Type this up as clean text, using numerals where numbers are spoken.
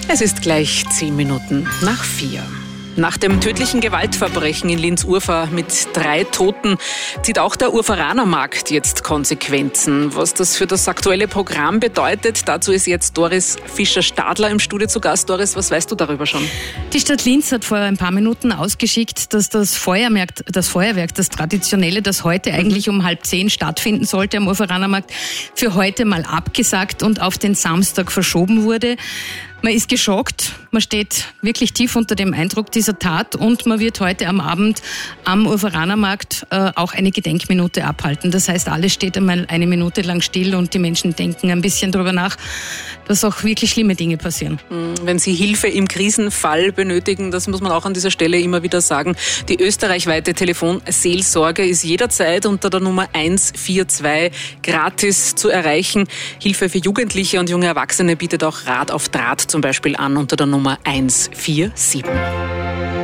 Es ist gleich 4:10. Nach dem tödlichen Gewaltverbrechen in Linz-Urfahr mit 3 Toten zieht auch der Urfahraner-Markt jetzt Konsequenzen. Was das für das aktuelle Programm bedeutet, dazu ist jetzt Doris Fischer-Stadler im Studio zu Gast. Doris, was weißt du darüber schon? Die Stadt Linz hat vor ein paar Minuten ausgeschickt, dass das Feuerwerk, das traditionelle, das heute eigentlich um 9:30 stattfinden sollte am Urfahraner-Markt, für heute mal abgesagt und auf den Samstag verschoben wurde. Man ist geschockt, man steht wirklich tief unter dem Eindruck dieser Tat und man wird heute am Abend am Urfahraner-Markt auch eine Gedenkminute abhalten. Das heißt, alles steht einmal eine Minute lang still und die Menschen denken ein bisschen darüber nach, dass auch wirklich schlimme Dinge passieren. Wenn Sie Hilfe im Krisenfall benötigen, das muss man auch an dieser Stelle immer wieder sagen, die österreichweite Telefonseelsorge ist jederzeit unter der Nummer 142 gratis zu erreichen. Hilfe für Jugendliche und junge Erwachsene bietet auch Rat auf Draht zum Beispiel an unter der Nummer 147.